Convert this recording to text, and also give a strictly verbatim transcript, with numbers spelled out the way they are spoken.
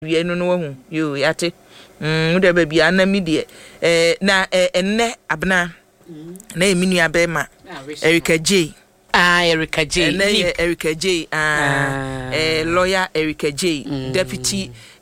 wie no no hu yo yate mm de ba bia na mi de eh na enne abna na eminu abema Erica J ah Erica J na Erica J ah eh lawyer Erica J deputy